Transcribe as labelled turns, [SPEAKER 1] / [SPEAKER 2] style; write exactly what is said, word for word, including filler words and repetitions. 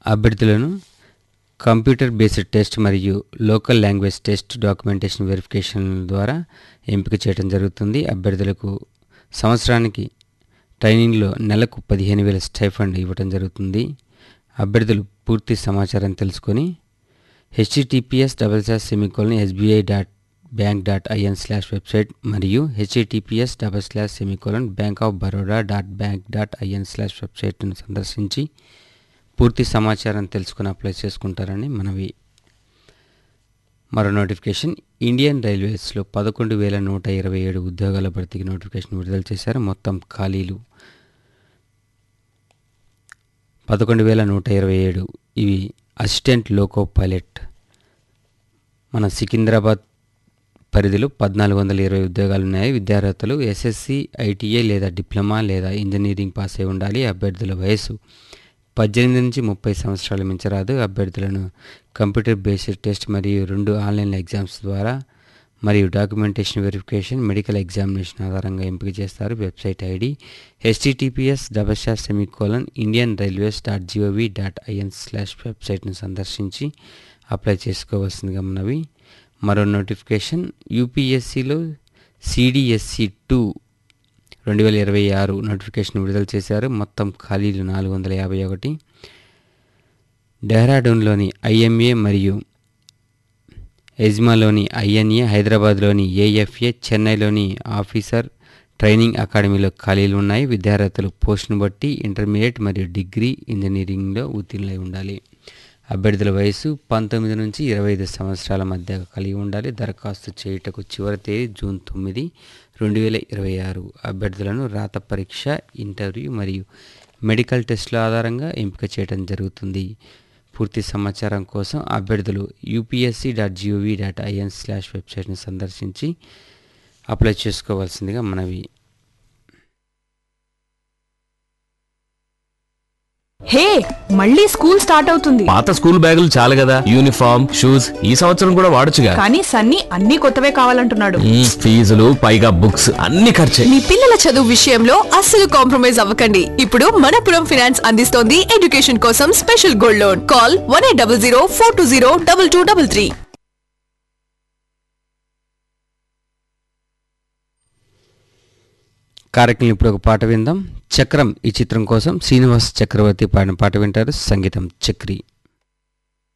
[SPEAKER 1] అభ్యర్థులను computer based test మరియు local language test documentation verification ద్వారా ఎంపిక చేయడం జరుగుతుంది. అభ్యర్థులకు సంవత్సరానికి ట్రైనింగ్లో నెలకు పదిహేను వేల స్టైఫండ్ ఇవ్వడం జరుగుతుంది. అభ్యర్థులు పూర్తి సమాచారం తెలుసుకొని HTTPS double slash semicolon SBI dot bank dot IN slash website మరియు HTTPS double slash semicolon bank of Baroda dot bank dot IN slash వెబ్సైట్ను సందర్శించి పూర్తి సమాచారం తెలుసుకుని అప్లై చేసుకుంటారని మనవి. మరో నోటిఫికేషన్, ఇండియన్ రైల్వేస్లో పదకొండు వేల నూట ఇరవై ఏడు ఉద్యోగాల భర్తీకి నోటిఫికేషన్ విడుదల చేశారు. మొత్తం ఖాళీలు పదకొండు వేల నూట ఇరవై ఏడు. ఇవి అసిస్టెంట్ లోకో పైలట్. మన సికింద్రాబాద్ పరిధిలో పద్నాలుగు వందల ఇరవై ఉద్యోగాలు ఉన్నాయి. విద్యార్హతలు ఎస్ఎస్సి, ఐటీఐ లేదా డిప్లొమా లేదా ఇంజనీరింగ్ పాస్ అయి ఉండాలి. అభ్యర్థుల వయసు పద్దెనిమిది నుంచి ముప్పై సంవత్సరాలు మించరాదు. అభ్యర్థులను కంప్యూటర్ బేస్డ్ టెస్ట్ మరియు రెండు ఆన్లైన్ ఎగ్జామ్స్ ద్వారా మరియు డాక్యుమెంటేషన్ వెరిఫికేషన్, మెడికల్ ఎగ్జామినేషన్ ఆధారంగా ఎంపిక చేస్తారు. Website ID HTTPS double slash semicolon Indian railways dot GOV dot IN slash వెబ్సైట్ను సందర్శించి అప్లై చేసుకోవాల్సిందిగా ఉన్నవి. మరో నోటిఫికేషన్, యూపీఎస్సీలో సిడిఎస్సి టూ రెండు వేల ఇరవై ఆరు నోటిఫికేషన్ విడుదల చేశారు. మొత్తం ఖాళీలు నాలుగు వందల యాభై ఒకటి. డెహ్రాడూన్లోని ఐఎంఏ మరియు ఎజ్మాలోని ఐఎన్ఏ, హైదరాబాద్లోని ఏఎఫ్ఏ, చెన్నైలోని ఆఫీసర్ ట్రైనింగ్ అకాడమీలో ఖాళీలు ఉన్నాయి. విద్యార్థులు పోస్టును బట్టి ఇంటర్మీడియట్ మరియు డిగ్రీ ఇంజనీరింగ్లో ఉత్తీర్ణులై ఉండాలి. అభ్యర్థుల వయసు పంతొమ్మిది నుంచి ఇరవై ఐదు సంవత్సరాల మధ్య కలిగి ఉండాలి. దరఖాస్తు చేయుటకు చివరి తేదీ జూన్ తొమ్మిది రెండు వేల ఇరవై ఆరు. అభ్యర్థులను రాత పరీక్ష, ఇంటర్వ్యూ మరియు మెడికల్ టెస్టుల ఆధారంగా ఎంపిక చేయడం జరుగుతుంది. పూర్తి సమాచారం కోసం అభ్యర్థులు UPSC dot GOV dot IN slash వెబ్సైట్ని సందర్శించి అప్లై చేసుకోవాల్సిందిగా మనవి.
[SPEAKER 2] హే, మళ్ళీ స్కూల్ స్టార్ట్ అవుతుంది.
[SPEAKER 3] పాత స్కూల్ బ్యాగులు చాలు కదా, యూనిఫామ్, షూస్ ఈ సంవత్సరం కూడా వాడొచ్చుగా.
[SPEAKER 2] కానీ సన్నీ అన్ని కొత్తవే కావాలంటున్నాడు.
[SPEAKER 3] ఫీజులు పైగా బుక్స్ అన్ని ఖర్చే.
[SPEAKER 4] మీ పిల్లల చదువు విషయంలో అస్సలు కాంప్రమైజ్ అవ్వకండి. ఇప్పుడు మనపురం ఫైనాన్స్ అందిస్తోంది ఎడ్యుకేషన్ కోసం special gold loan. Call one eight double zero four two zero double two double three.
[SPEAKER 1] కార్యక్రమం ఇప్పుడు ఒక పాట విందాం. చక్రం ఈ చిత్రం కోసం శ్రీనివాస్ చక్రవర్తి పాడిన పాట వింటారు. సంగీతం చక్రి.